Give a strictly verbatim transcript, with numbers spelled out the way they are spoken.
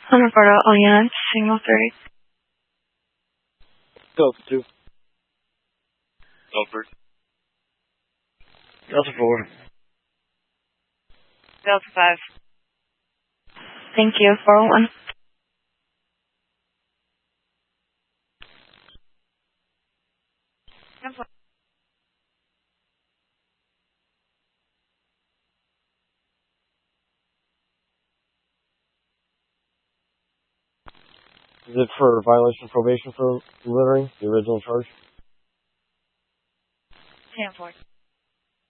On Roberta Alliance, signal three. Delta two. Delta. Delta four. Delta five. Thank you, four oh one. Is it for violation of probation for littering, the original charge? ten four.